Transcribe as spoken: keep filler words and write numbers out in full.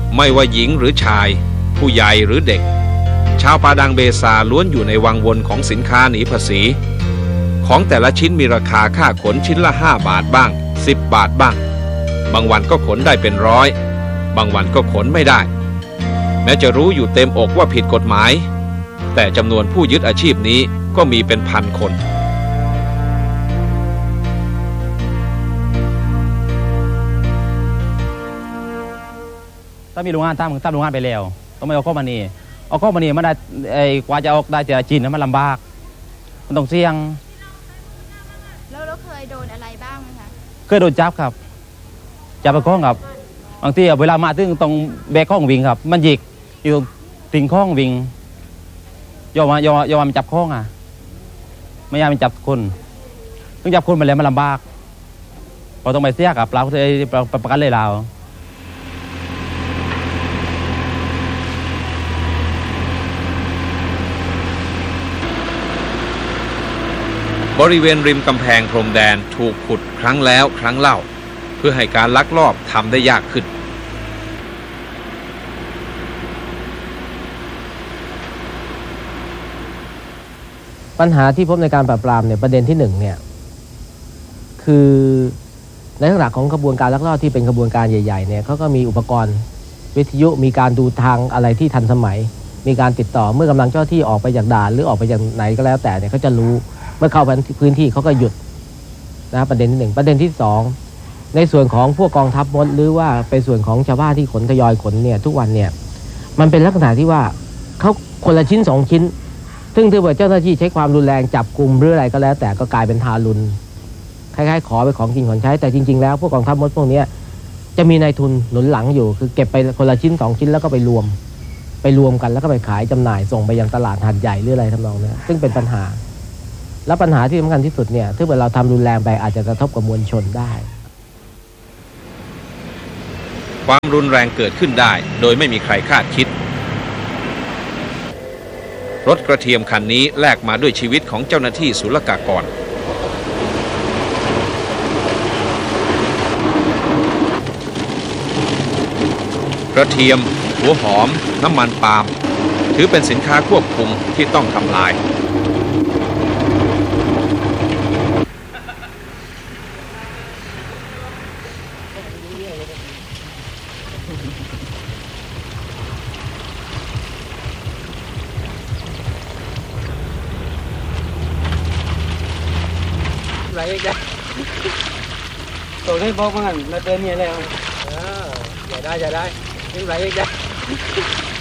ไม่ว่าหญิงหรือชายผู้ใหญ่หรือเด็กชาวปาดังเบซาล้วนอยู่ในวังวนของสินค้าหนีภาษีของแต่ละชิ้นมีราคาค่าขนชิ้นละห้าบาทบ้างสิบบาทบ้างบางวันก็ขนได้เป็นร้อยบางวันก็ขนไม่ได้แม้จะรู้อยู่เต็มอกว่าผิดกฎหมายแต่จำนวนผู้ยึดอาชีพนี้ก็มีเป็นพันคนถ้ามีโรงงานตั้งตั้งโรงงานไปแล้วต้องไม่เอาข้อมานี่เอาข้อมานี่มันได้ไอ้กว่าจะออกได้แต่จีนมันลำบากมันต้องเสี่ยงแล้วเราเคยโดนอะไรบ้างไหมคะเคยโดนจับครับจับไปข้องครับบางทีเวลามาถึงตรงแบกข้องวิ่งครับมันหยิกอยู่ติ่งข้องวิ่งยอมมายอมยอมมันจับข้องอ่ะไม่ยอมมันจับคนต้องจับคนมาแล้วมันลำบากพอต้องไปเสียกับเราเราประกันเลยเราบริเวณริมกำแพงพรมแดนถูกขุดครั้งแล้วครั้งเล่าเพื่อให้การลักลอบทำได้ยากขึ้นปัญหาที่พบในการปราบปรามเนี่ยประเด็นที่หนึ่งเนี่ยคือในลักษณะของขบวนการลักลอบที่เป็นขบวนการใหญ่ๆเนี่ยเขาก็มีอุปกรณ์วิทยุมีการดูทางอะไรที่ทันสมัยมีการติดต่อเมื่อกำลังเจ้าที่ออกไปจากด่านหรือออกไปจากไหนก็แล้วแต่เนี่ยเขาจะรู้เมื่อเข้าไปพื้นที่เขาก็หยุดนะประเด็นที่หนึ่งประเด็นที่สองในส่วนของพวกกองทัพมดหรือว่าเป็นส่วนของชาวบ้านที่ขนทยอยขนเนี่ยทุกวันเนี่ยมันเป็นลักษณะที่ว่าเขาคนละชิ้นสองชิ้นซึ่งถ้าเจ้าหน้าที่ใช้ความรุนแรงจับกลุ่มหรืออะไรก็แล้วแต่ก็กลายเป็นทารุณคล้ายๆขอไปของกินของใช้แต่จริงๆแล้วพวกกองทัพมดพวกนี้จะมีนายทุนหนุนหลังอยู่คือเก็บไปคนละชิ้นสองชิ้นแล้วก็ไปรวมไปรวมกันแล้วก็ไปขายจำหน่ายส่งไปยังตลาดหาดใหญ่หรืออะไรทำนองนี้ซึ่งเป็นปัญหาและปัญหาที่สำคัญที่สุดเนี่ยถ้าเกิดเราทำรุนแรงไปอาจจะกระทบกับมวลชนได้ความรุนแรงเกิดขึ้นได้โดยไม่มีใครคาดคิดรถกระเทียมคันนี้แลกมาด้วยชีวิตของเจ้าหน้าที่ศุลกากรกระเทียมหัวหอมน้ำมันปาล์มถือเป็นสินค้าควบคุมที่ต้องทำลายไรอีกจ้ะตัวนี้บอกมันมาเตือนเนี่ยแล้วเอออย่าได้อย่าได้นี่ไรอีกจ้ะ